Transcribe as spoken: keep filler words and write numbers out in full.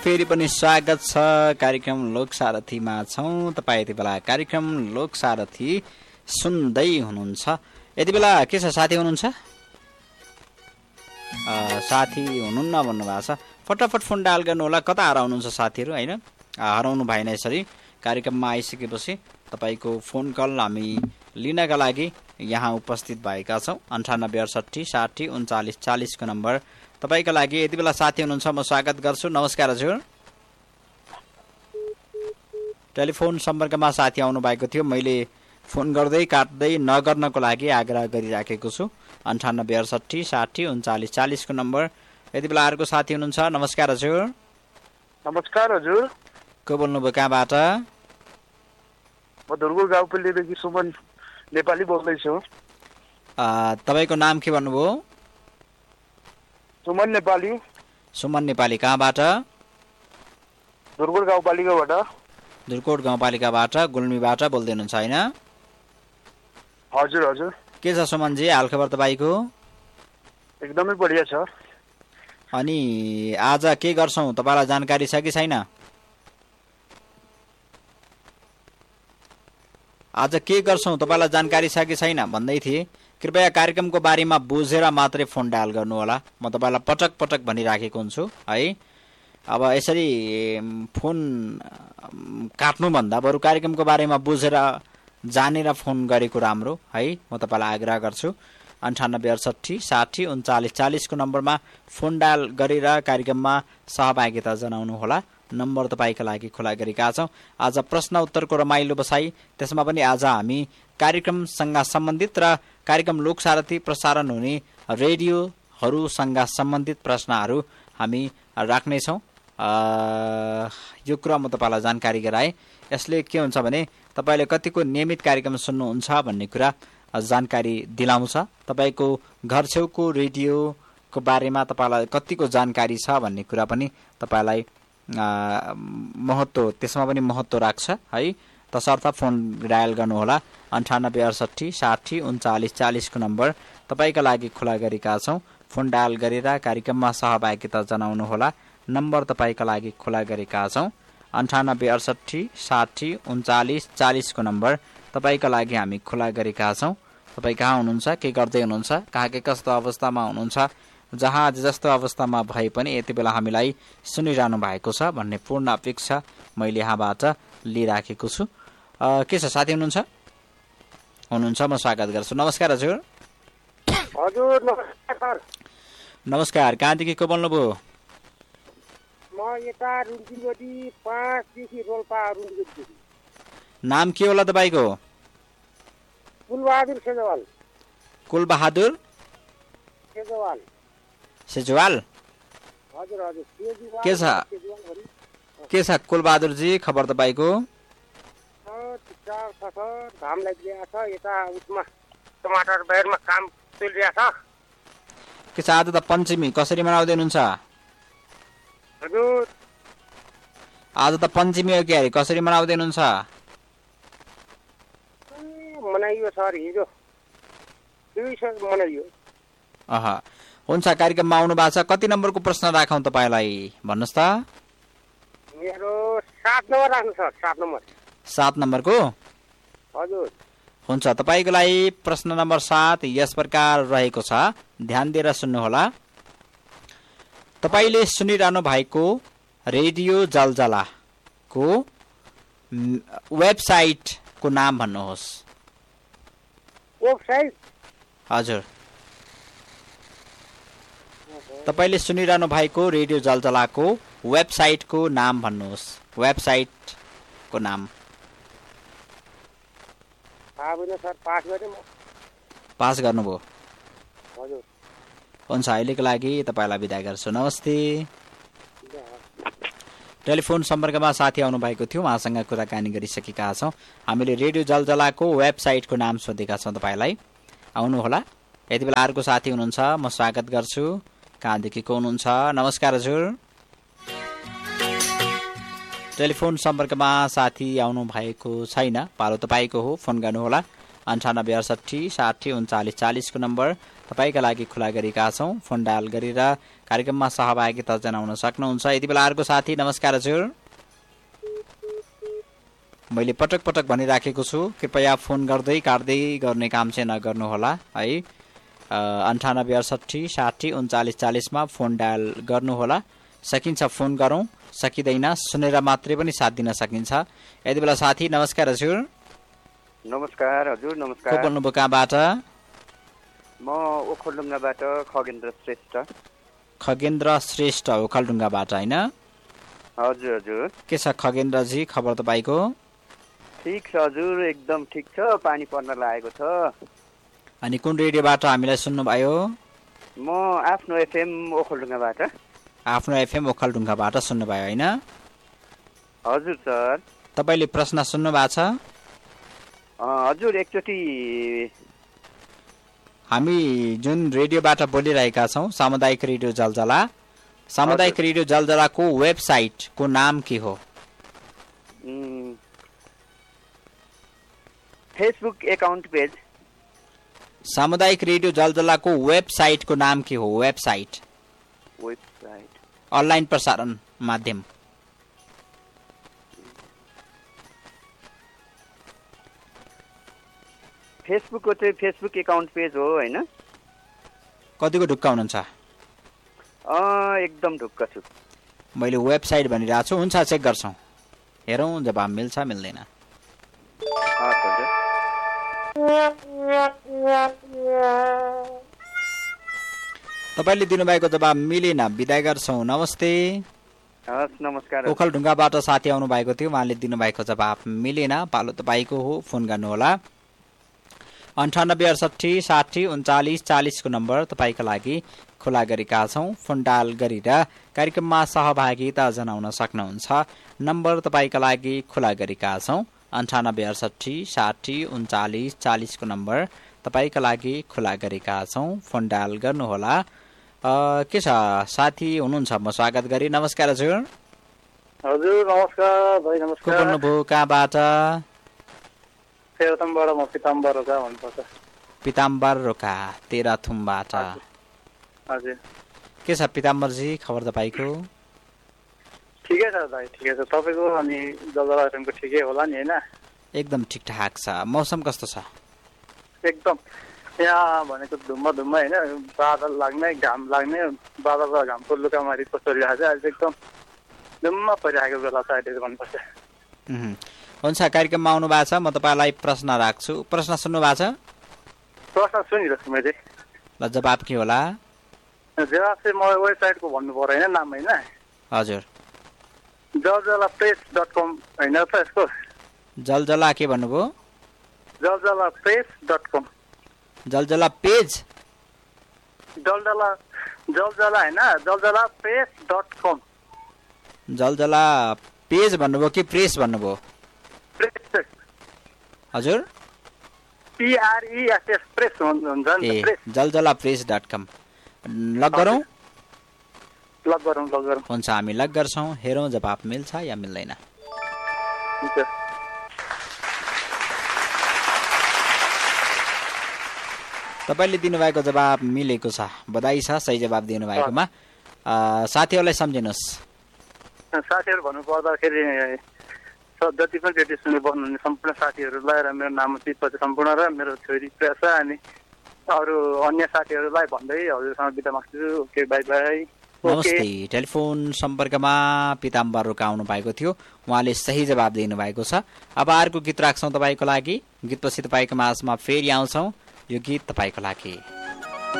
फेरि पनि स्वागत छ कार्यक्रम लोकसारथीमा छौँ। तपाईँ यति बेला कार्यक्रम लोकसारथी सुन्दै हुनुहुन्छ। यति बेला के छ साथी हुनुहुन्छ? साथी हुनुहुन्न भन्नुभएको छ। फटाफट फोन डायल गर्नु होला। कता हराउनुहुन्छ साथीहरू होइन? हराउनु भएन। यसरी कार्यक्रममा आइसकेपछि तपाईँको फोन कल हामी लिनका लागि यहाँ उपस्थित भएका छौँ। अन्ठानब्बे अडसट्ठी साठी उन्चालिस चालिसको नम्बर तपाईँका लागि यति बेला साथी हुनुहुन्छ। म स्वागत गर्छु। नमस्कार हजुर। टेलिफोन सम्पर्कमा साथी आउनु भएको थियो। मैले फोन गर्दै काट्दै नगर्नको लागि आग्रह गरिराखेको छु। अन्ठानब्बे अडसट्ठी साठी उन्चालिस चालिसको नम्बर। यति बेला अर्को साथी हुनुहुन्छ। नमस्कार हजुर। नमस्कार हजुर। को बोल्नुभयो? कहाँबाट? म दुर्गुर गाउँपल्लीदेखि सुमन नेपाली बोल्दैछु। तपाईँको नाम के भन्नुभयो? सुमन नेपाली। सुमन नेपाली कहाँबाट? दुर्गुर गाउँपालिकाबाट। दुर्कोट गाउँपालिकाबाट गुल्मीबाट बोल्दै हुनुहुन्छ होइन? हजुर हजुर। के छ सुमनजी हालखबर तपाईँको? एकदमै बढिया छ। अनि आज के गर्छौँ तपाईँलाई जानकारी छ कि छैन? आज के गर्छौँ तपाईँलाई जानकारी छ कि छैन भन्दै थिएँ। कृपया कार्यक्रमको बारेमा बुझेर मात्रै फोन डायल गर्नु होला। म तपाईँलाई पटक पटक भनिराखेको हुन्छु है। अब यसरी फोन काट्नुभन्दा बरु कार्यक्रमको बारेमा बुझेर जानेर फोन गरेको राम्रो है। म तपाईँलाई आग्रह गर्छु। अन्ठानब्बे अडसट्ठी साठी उन्चालिस चालिसको नम्बरमा फोन डायल गरेर कार्यक्रममा सहभागिता जनाउनु होला। नम्बर तपाईँका लागि खुला गरेका छौँ। आज प्रश्न उत्तरको रमाइलो बसाई, त्यसमा पनि आज हामी कार्यक्रमसँग सम्बन्धित र कार्यक्रम लोकसारथी प्रसारण हुने रेडियोहरूसँग सम्बन्धित प्रश्नहरू हामी राख्नेछौँ। यो कुरा म तपाईँलाई जानकारी गराएँ। यसले के हुन्छ भने तपाईँले कतिको नियमित कार्यक्रम सुन्नुहुन्छ भन्ने कुरा जानकारी दिलाउँछ। तपाईँको घर छेउको रेडियोको बारेमा तपाईँलाई कतिको जानकारी छ भन्ने कुरा पनि तपाईँलाई महत्त्व त्यसमा पनि महत्त्व राख्छ है। तसर्थ फोन डायल गर्नुहोला। अन्ठानब्बे अडसट्ठी साठी उन्चालिस चालिसको नम्बर तपाईँका लागि खुला गरेका छौँ। फोन डायल गरेर कार्यक्रममा सहभागिता जनाउनुहोला। नम्बर तपाईँका लागि खुला गरेका छौँ। अन्ठानब्बे अडसट्ठी साठी उन्चालिस चालिसको नम्बर तपाईँका लागि हामी खुला गरेका छौँ। तपाईँ कहाँ हुनुहुन्छ, के गर्दै हुनुहुन्छ, कहाँ के कस्तो अवस्थामा हुनुहुन्छ, जहाँ जस्तो अवस्थामा भए पनि यति बेला हामीलाई सुनिरहनु भएको छ भन्ने पूर्ण अपेक्षा मैले यहाँबाट लिइराखेको छु। के छ साथी हुनुहुन्छ? हुनुहुन्छ, म स्वागत गर्छु। नमस्कार हजुर। हजुर नमस्कार। नमस्कार। कहाँदेखि को बोल्नुभयो? म यता रुन्जिङगढी पाँचदेखि रोल्पा रुन्जिङगढी। नाम के होला तपाईँको? कुलबहादुर सेजवाल। कुलबहादुर सेजवाल। सेजवाल। हजुर हजुर। के छ के छ कुलबहादुरजी खबर तपाईँको? घाम लागिरहेको छ। यता उसमा टमाटर बाहिरमा काम चलिरहेको छ। के छ आज त पञ्चमी कसरी मनाउँदै हुनुहुन्छ? हजुर आज त पञ्चमी हो कि अरे, कसरी मनाउँदै हुनुहुन्छ? मनाइयो सर, हिजो दुई सय मनाइयो। अह हुन्छ, कार्यक्रममा आउनु भएको छ। कति नम्बरको प्रश्न राखौँ तपाईँलाई भन्नुहोस् त? मेरो सात नम्बर राख्नु सर। सात नम्बर। सात नम्बरको? हजुर। हुन्छ, तपाईँको लागि प्रश्न नम्बर सात यस प्रकार रहेको छ। ध्यान दिएर सुन्नुहोला। तपाईँले सुनिरहनु भएको रेडियो जलजलाको वेबसाइटको नाम भन्नुहोस्। वेबसाइट? हजुर। तपाईँले सुनिरहनु भएको रेडियो जलजलाको वेबसाइटको नाम भन्नुहोस्। वेबसाइटको नाम। पास गर्नुभयो? हजुर। हुन्छ, अहिलेको लागि तपाईँलाई बिदा गर्छु। नमस्ते। टेलिफोन सम्पर्कमा साथी आउनु भएको थियो, उहाँसँग कुराकानी गरिसकेका छौँ। हामीले रेडियो जलजलाको वेबसाइटको नाम सोधेका छौँ तपाईँलाई। आउनुहोला। यति बेला अर्को साथी हुनुहुन्छ, म स्वागत गर्छु। कहाँदेखि को हुनुहुन्छ? नमस्कार हजुर। टेलिफोन सम्पर्कमा साथी आउनु भएको छैन। पालो तपाईँको हो, फोन गर्नुहोला। अन्ठानब्बे अडसठी साठी उन्चालिस चालिसको नम्बर तपाईँका लागि खुला गरेका छौँ। फोन डायल गरेर कार्यक्रममा सहभागिता जनाउन सक्नुहुन्छ। यति बेला अर्को साथी, नमस्कार हजुर। मैले पटक पटक भनिराखेको छु, कृपया फोन गर्दै काट्दै गर्ने काम चाहिँ नगर्नुहोला है। अन्ठानब्बे अडसठी साठी उन्चालिस चालिसमा फोन डायल गर्नुहोला। सकिन्छ फोन गरौँ, सकिँदैन सुनेर मात्रै पनि साथ दिन सकिन्छ। यति बेला साथी, नमस्कार हजुर। नमस्कार हजुर। नमस्कार। को बोल्नुभयो, कहाँबाट? म ओखलढुङ्गाबाट खगेन्द्र श्रेष्ठ। खगेन्द्र श्रेष्ठ ओखलढुङ्गाबाट होइन? हजुर हजुर। के छ खगेन्द्रजी, खबर तपाईँको? ठिक छ हजुर, एकदम ठिक छ। पानी पर्न लागेको छ। अनि कुन रेडियोबाट हामीलाई सुन्नुभयो? म आफ्नो एफएम ओखलढुङ्गाबाट। आफ्नो एफएम ओखलढुङ्गाबाट सुन्नुभयो होइन? हजुर सर। तपाईँले प्रश्न सुन्नु भएको छ? हजुर, एकचोटि हामी जुन रेडियोबाट बोलिरहेका छौँ, सामुदायिक रेडियो जलजला, सामुदायिक रेडियो जलजलाको वेबसाइटको नाम के हो? Facebook account page. सामुदायिक रेडियो जलजलाको वेबसाइटको नाम के हो? वेबसाइट वेबसाइट अनलाइन प्रसारण माध्यम। फेसबुकको चाहिँ फेसबुक एकाउन्ट पेज हो होइन? कतिको ढुक्क हुनुहुन्छ? एकदम ढुक्क छु। मैले वेबसाइट भनिरहेको छु, हुन्छ चेक गर्छौँ, हेरौँ जवाब मिल्छ मिल्दैन। तपाईँले दिनुभएको जवाब मिलेन, बिदाय गर्छौँ। नमस्ते। नमस्कार। ओखलढुङ्गाबाट साथी आउनु भएको थियो, उहाँले दिनुभएको जवाब मिलेन। पालो तपाईँको हो, फोन गर्नुहोला। अन्ठानब्बे अडसठी साठी उन्चालिस चालिसको नम्बर तपाईँका लागि खुला गरेका छौँ। फोन डायल गरेर कार्यक्रममा सहभागिता जनाउन सक्नुहुन्छ। नम्बर तपाईँका लागि खुला गरेका छौँ। अन्ठानब्बे अडसठी साठी उन्चालिस चालिसको नम्बर तपाईँका लागि खुला गरेका छौँ। फोन डायल गर्नुहोला। के छ साथी हुनुहुन्छ, म स्वागत गरेँ। नमस्कार हजुर। हजुर नमस्कार भाइ। नमस्कार। को बोल्नुभयो, कहाँबाट? तेह्रथुमबाट म पिताम्बर रोका भन्नुपर्छ। पिताम्बर रोका तेह्रथुमबाट। हजुर। के छ पिताम्बरजी, खबर तपाईँको? ठिकै छ भाइ, ठिकै छ। तपाईँको अनि जलजला एफएमको ठिकै होला नि होइन? एकदम ठिकठाक छ। मौसम कस्तो छ? एकदम यहाँ भनेको धुम्म धुम्म होइन, बादल लाग्ने घाम लाग्ने, बादल र घामको लुकामारी परिरहेको छ। अहिले एकदम धुम्म परिरहेको बेला छ अहिले भन्नुपर्छ। हुन्छ, कार्यक्रममा आउनु भएको छ, म तपाईँलाई प्रश्न राख्छु। प्रश्न सुन्नु भएको छ? प्रश्न सुनिरहेको छु मैले। ल जवाब के होला? जवाब चाहिँ म वेबसाइटको भन्नु पर्यो होइन, नाम होइन? हजुर। जलजला प्रेस डट कम होइन त यसको? जलजला के भन्नुभयो? जलजला प्रेस डट कम। जलजला पेज? जलजला जलजला होइन, जलजला प्रेस डट कम। जलजला पेज भन्नुभयो कि प्रेस भन्नुभयो? प्रेस। हजुर। पिआरइएसएस प्रेस हुन्छ नि ए, प्रेस। जलजला प्रेस डट कम। लग गरौँ? लग गरौँ, लग गरौँ। हुन्छ, हामी लग गर्छौँ, हेरौँ जवाब मिल्छ या मिल्दैन। हुन्छ। तपाईँले दिनुभएको जवाब मिलेको छ, बधाई छ सही जवाब दिनुभएकोमा। साथीहरूलाई सम्झिनुहोस्। साथीहरू भन्नु पर्दाखेरि जति पनि रेडियो सुन्ने बस्नुहुने सम्पूर्ण साथीहरूलाई र मेरो नाम तिब्बती सम्पूर्ण र मेरो छोरी प्रेसा अनि अरू अन्य साथीहरूलाई भन्दै हजुरसँग बिदा माग्छु। Okay, by by. नमस्ते। टेलिफोन सम्पर्कमा पिताम्बर रोका आउनु भएको थियो, उहाँले सही जवाब दिनुभएको छ। अब अर्को गीत राख्छौँ तपाईँको लागि। गीतपछि तपाईँको माझमा फेरि आउँछौँ। यो गीत तपाईँको लागि।